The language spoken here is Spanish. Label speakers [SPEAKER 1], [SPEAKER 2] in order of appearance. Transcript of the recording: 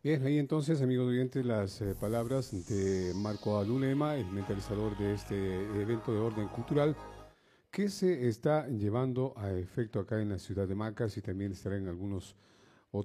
[SPEAKER 1] Bien, ahí entonces, amigos oyentes, las palabras de Marco Alulema, el mentalizador de este evento de orden cultural, que se está llevando a efecto acá en la ciudad de Macas y también estará en algunos